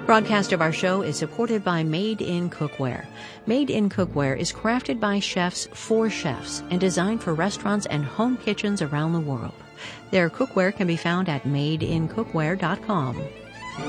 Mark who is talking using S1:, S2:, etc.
S1: Broadcast of our show is supported by Made in Cookware. Made in Cookware is crafted by chefs for chefs and designed for restaurants and home kitchens around the world. Their cookware can be found at madeincookware.com.